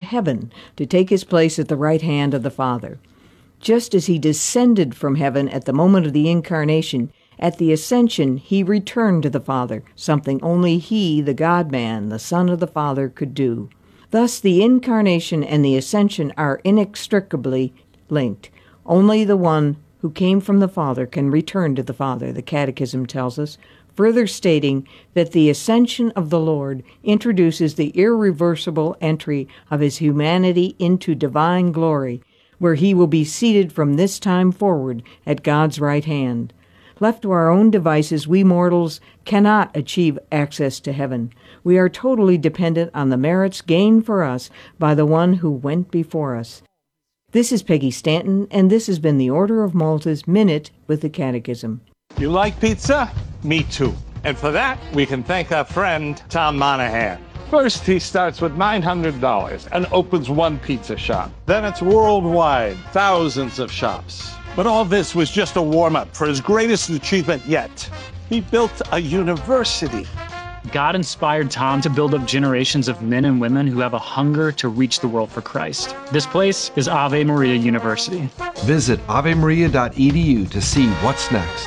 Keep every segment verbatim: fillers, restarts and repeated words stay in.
heaven to take his place at the right hand of the Father. Just as he descended from heaven at the moment of the incarnation, at the ascension he returned to the Father, something only he, the God-man, the Son of the Father, could do. Thus the incarnation and the ascension are inextricably linked. Only the one who came from the Father can return to the Father, the Catechism tells us, further stating that the ascension of the Lord introduces the irreversible entry of his humanity into divine glory, where he will be seated from this time forward at God's right hand. Left to our own devices, we mortals cannot achieve access to heaven. We are totally dependent on the merits gained for us by the one who went before us. This is Peggy Stanton, and this has been the Order of Malta's Minute with the Catechism. You like pizza? Me too. And for that, we can thank our friend Tom Monahan. First, he starts with nine hundred dollars and opens one pizza shop. Then it's worldwide, thousands of shops. But all this was just a warm-up for his greatest achievement yet. He built a university. God inspired Tom to build up generations of men and women who have a hunger to reach the world for Christ. This place is Ave Maria University. Visit ave maria dot e d u to see what's next.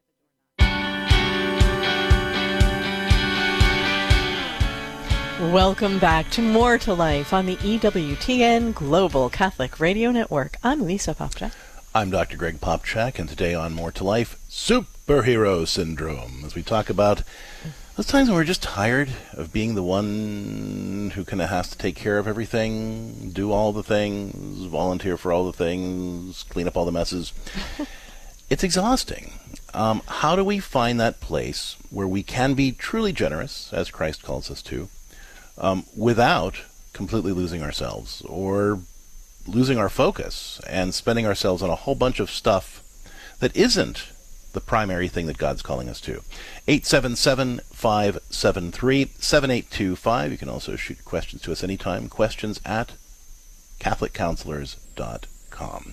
Welcome back to More to Life on the E W T N Global Catholic Radio Network. I'm Lisa Popchak. I'm Doctor Greg Popchak, and today on More to Life, Superhero Syndrome, as we talk about those times when we're just tired of being the one who kind of has to take care of everything, do all the things, volunteer for all the things, clean up all the messes. It's exhausting. Um, how do we find that place where we can be truly generous, as Christ calls us to, Um, without completely losing ourselves or losing our focus and spending ourselves on a whole bunch of stuff that isn't the primary thing that God's calling us to? eight seven seven, five seven three, seven eight two five. You can also shoot questions to us anytime. Questions at catholic counselors dot com.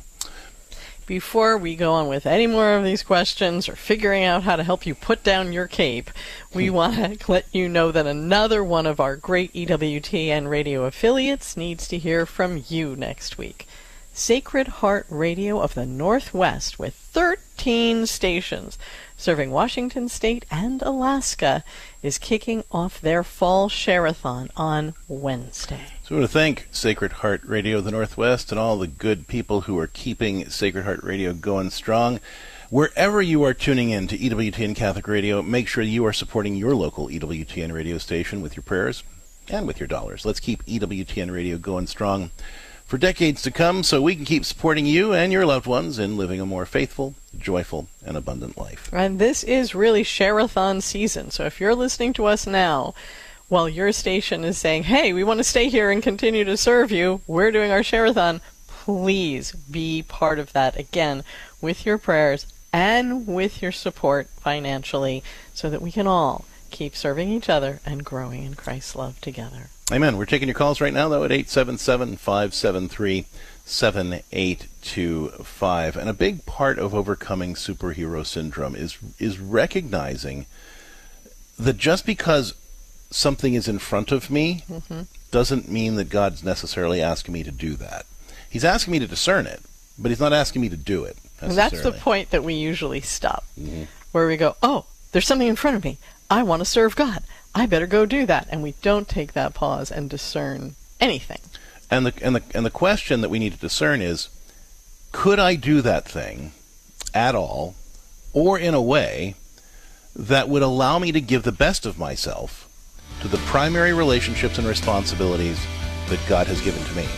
Before we go on with any more of these questions or figuring out how to help you put down your cape, we want to let you know that another one of our great E W T N radio affiliates needs to hear from you next week. Sacred Heart Radio of the Northwest, with thirteen stations serving Washington State and Alaska, is kicking off their fall share-a-thon on Wednesday. So we want to thank Sacred Heart Radio of the Northwest and all the good people who are keeping Sacred Heart Radio going strong. Wherever you are tuning in to E W T N Catholic Radio, make sure you are supporting your local E W T N radio station with your prayers and with your dollars. Let's keep E W T N Radio going strong for decades to come so we can keep supporting you and your loved ones in living a more faithful, joyful, and abundant life. And this is really share-a-thon season, so if you're listening to us now while your station is saying, hey, we want to stay here and continue to serve you, we're doing our share-a-thon, please be part of that, again, with your prayers and with your support financially, so that we can all keep serving each other and growing in Christ's love together. Amen. We're taking your calls right now, though, at eight seven seven, five seven three, seven eight two five. And a big part of overcoming superhero syndrome is is recognizing that just because something is in front of me mm-hmm. doesn't mean that God's necessarily asking me to do that. He's asking me to discern it, but he's not asking me to do it necessarily. That's the point that we usually stop, mm-hmm. where we go, oh, there's something in front of me. I want to serve God. I better go do that. And we don't take that pause and discern anything. And the and the and the question that we need to discern is, could I do that thing at all, or in a way that would allow me to give the best of myself to the primary relationships and responsibilities that God has given to me?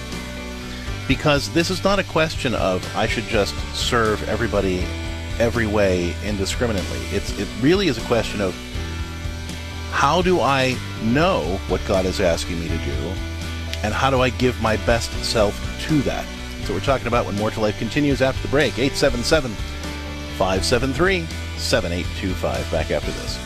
Because this is not a question of I should just serve everybody every way indiscriminately. It's it really is a question of, how do I know what God is asking me to do, and how do I give my best self to that? So we're talking about when More to Life continues after the break. eight seven seven, five seven three, seven eight two five. Back after this.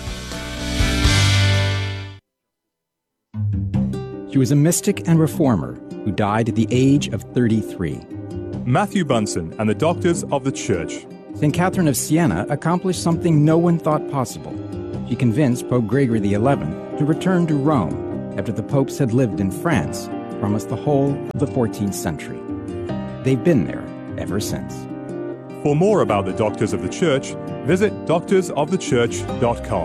She was a mystic and reformer who died at the age of thirty-three. Matthew Bunson and the Doctors of the Church. Saint Catherine of Siena accomplished something no one thought possible. She convinced Pope Gregory the eleventh to return to Rome after the popes had lived in France from us the whole of the fourteenth century. They've been there ever since. For more about the Doctors of the Church, visit doctors of the church dot com.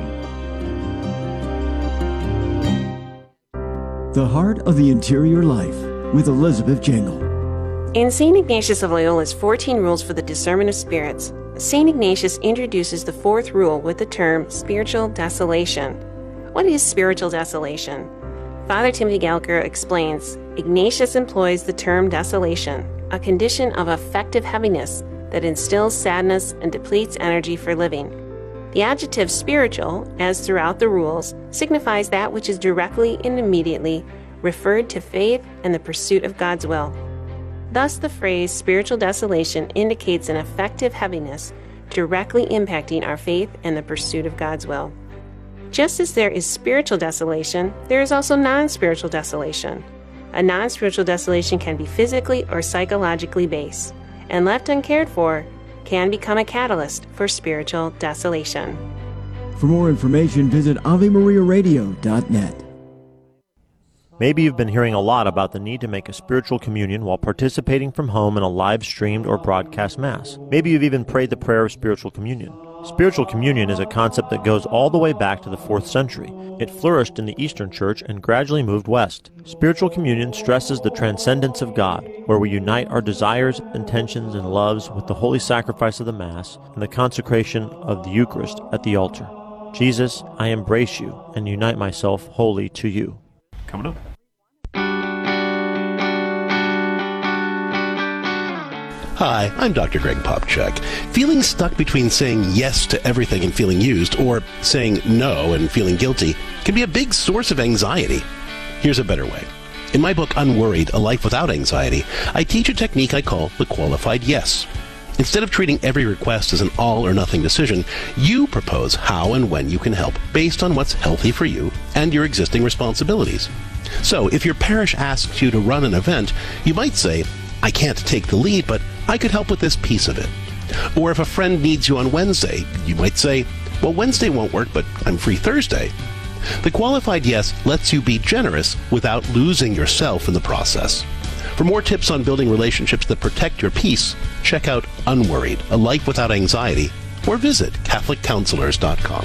The Heart of the Interior Life with Elizabeth Jangle. In Saint Ignatius of Loyola's fourteen Rules for the Discernment of Spirits, Saint Ignatius introduces the fourth rule with the term spiritual desolation. What is spiritual desolation? Father Timothy Gallagher explains, Ignatius employs the term desolation, a condition of affective heaviness that instills sadness and depletes energy for living. The adjective spiritual, as throughout the rules, signifies that which is directly and immediately referred to faith and the pursuit of God's will. Thus, the phrase spiritual desolation indicates an affective heaviness directly impacting our faith and the pursuit of God's will. Just as there is spiritual desolation, there is also non-spiritual desolation. A non-spiritual desolation can be physically or psychologically based, and left uncared for, can become a catalyst for spiritual desolation. For more information, visit ave maria radio dot net. Maybe you've been hearing a lot about the need to make a spiritual communion while participating from home in a live-streamed or broadcast Mass. Maybe you've even prayed the prayer of spiritual communion. Spiritual communion is a concept that goes all the way back to the fourth century. It flourished in the Eastern Church and gradually moved west. Spiritual communion stresses the transcendence of God, where we unite our desires, intentions, and loves with the holy sacrifice of the Mass and the consecration of the Eucharist at the altar. Jesus, I embrace you and unite myself wholly to you. Coming up. Hi, I'm Doctor Greg Popchak. Feeling stuck between saying yes to everything and feeling used, or saying no and feeling guilty, can be a big source of anxiety. Here's a better way. In my book, Unworried, A Life Without Anxiety, I teach a technique I call the qualified yes. Instead of treating every request as an all-or-nothing decision, you propose how and when you can help based on what's healthy for you and your existing responsibilities. So, if your parish asks you to run an event, you might say, I can't take the lead, but I could help with this piece of it. Or if a friend needs you on Wednesday, you might say, well, Wednesday won't work, but I'm free Thursday. The qualified yes lets you be generous without losing yourself in the process. For more tips on building relationships that protect your peace, check out Unworried, A Life Without Anxiety, or visit catholic counselors dot com.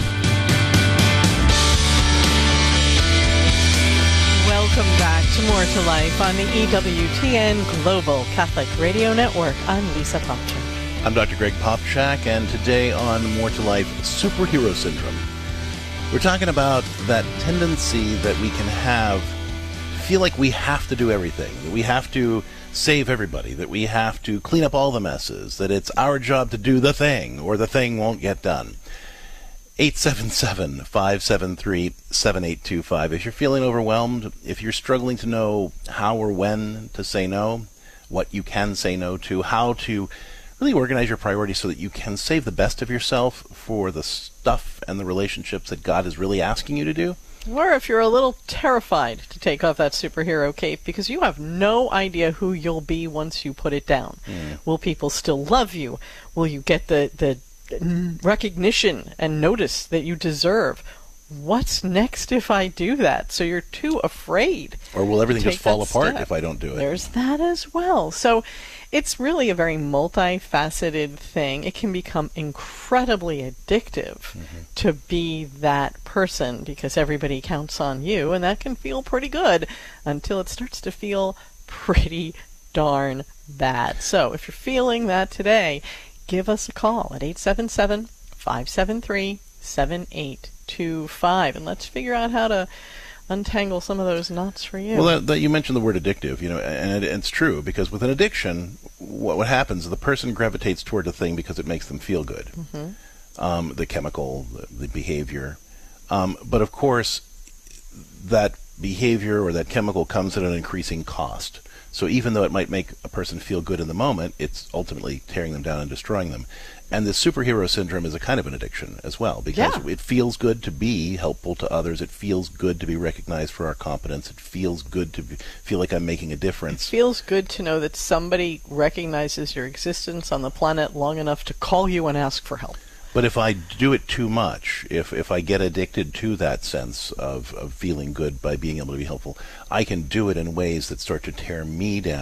Welcome back to More to Life on the E W T N Global Catholic Radio Network. I'm Lisa Popchak. I'm Doctor Greg Popchak, and today on More to Life, Superhero Syndrome. We're talking about that tendency that we can have, feel like we have to do everything, that we have to save everybody, that we have to clean up all the messes, that it's our job to do the thing, or the thing won't get done. eight seven seven, five seven three, seven eight two five. If you're feeling overwhelmed, if you're struggling to know how or when to say no, what you can say no to, how to really organize your priorities so that you can save the best of yourself for the stuff and the relationships that God is really asking you to do. Or if you're a little terrified to take off that superhero cape because you have no idea who you'll be once you put it down. Mm. Will people still love you? Will you get the, the recognition and notice that you deserve? What's next if I do that? So you're too afraid. Or will everything just fall apart step. if I don't do it? There's that as well. So it's really a very multifaceted thing. It can become incredibly addictive mm-hmm. to be that person because everybody counts on you, and that can feel pretty good until it starts to feel pretty darn bad. So if you're feeling that today, give us a call at eight seven seven, five seven three, seven eight two five, and let's figure out how to untangle some of those knots for you. Well, that, that you mentioned the word addictive, you know, and it, it's true, because with an addiction, what, what happens is the person gravitates toward a thing because it makes them feel good. Mm-hmm. Um, the chemical, the, the behavior. Um, but of course, that behavior or that chemical comes at an increasing cost. So even though it might make a person feel good in the moment, it's ultimately tearing them down and destroying them. And this superhero syndrome is a kind of an addiction as well, because yeah. it feels good to be helpful to others. It feels good to be recognized for our competence. It feels good to be, feel like I'm making a difference. It feels good to know that somebody recognizes your existence on the planet long enough to call you and ask for help. But if I do it too much, if if I get addicted to that sense of, of feeling good by being able to be helpful, I can do it in ways that start to tear me down.